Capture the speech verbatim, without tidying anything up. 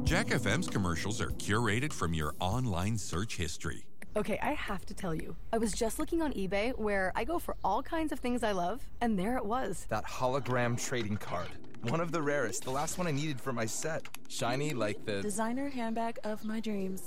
Jack F M's commercials are curated from your online search history. Okay, I have to tell you, I was just looking on eBay where I go for all kinds of things I love, and there it was. That hologram trading card. One of the rarest, the last one I needed for my set. Shiny like the designer handbag of my dreams.